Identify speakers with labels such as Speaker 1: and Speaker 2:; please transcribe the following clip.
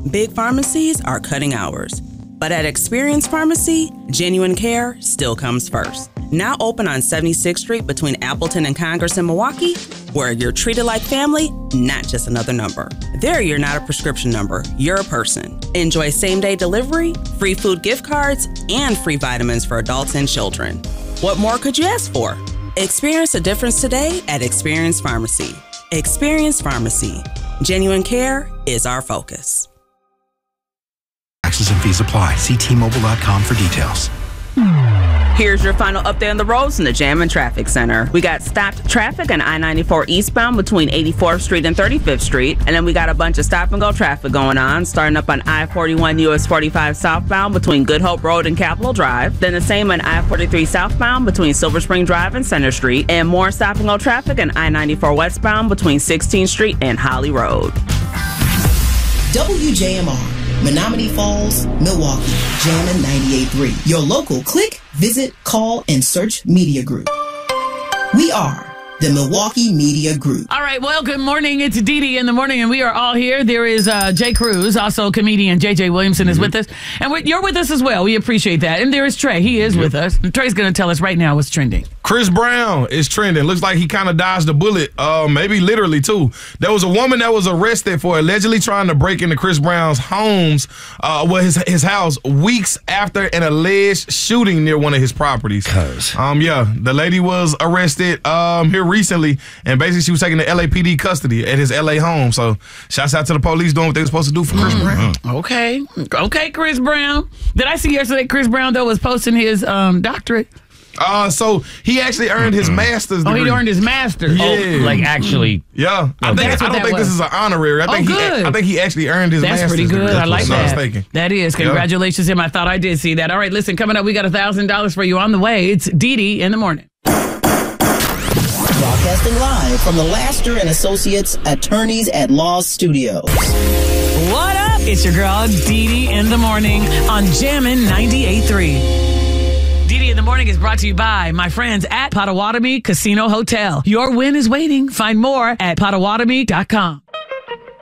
Speaker 1: big pharmacies are cutting hours. But at Experience Pharmacy, genuine care still comes first. Now open on 76th Street between Appleton and Congress in Milwaukee, where you're treated like family, not just another number. There, you're not a prescription number, you're a person. Enjoy same-day delivery, free food gift cards, and free vitamins for adults and children. What more could you ask for? Experience a difference today at Experience Pharmacy. Experience Pharmacy. Genuine care is our focus.
Speaker 2: Taxes and fees apply. See T-Mobile.com for details.
Speaker 1: Here's your final update on the roads in the Jam and Traffic Center. We got stopped traffic on I-94 eastbound between 84th Street and 35th Street. And then we got a bunch of stop-and-go traffic going on, starting up on I-41 US 45 southbound between Good Hope Road and Capitol Drive. Then the same on I-43 southbound between Silver Spring Drive and Center Street. And more stop-and-go traffic on I-94 westbound between 16th Street and Holly Road.
Speaker 3: WJMR. Menominee Falls, Milwaukee, Jammin' 98.3. Your local click, visit, call, and search media group. We are the Milwaukee Media Group.
Speaker 4: All right, well, good morning. It's Dee Dee in the morning, and we are all here. There is Jay Cruz, also comedian JJ Williamson is with us. And you're with us as well. We appreciate that. And there is Trey. He is with us. And Trey's going to tell us right now what's trending.
Speaker 5: Chris Brown is trending. Looks like he kind of dodged a bullet, maybe literally, too. There was a woman that was arrested for allegedly trying to break into Chris Brown's his house weeks after an alleged shooting near one of his properties. The lady was arrested here recently, and basically she was taken to LAPD custody at his LA home. So shouts out to the police doing what they were supposed to do for Chris Brown.
Speaker 4: Okay, Chris Brown. Did I see yesterday Chris Brown, though, was posting his doctorate?
Speaker 5: So he actually earned his master's degree.
Speaker 4: Oh, he earned his master's.
Speaker 5: Yeah.
Speaker 6: Oh, like actually.
Speaker 5: Yeah. I don't think this is an honorary. I think he actually earned his master's degree.
Speaker 4: That's pretty good. I like that.
Speaker 5: Mistaken.
Speaker 4: That is. Congratulations to him. I thought I did see that. All right, listen, coming up, we got $1,000 for you on the way. It's Dee Dee in the morning.
Speaker 3: Broadcasting live from the Laster and Associates Attorneys at Law Studios.
Speaker 4: What up? It's your girl, Dee Dee in the morning on Jammin' 98.3. Dee Dee in the morning is brought to you by my friends at Potawatomi Casino Hotel. Your win is waiting. Find more at Potawatomi.com.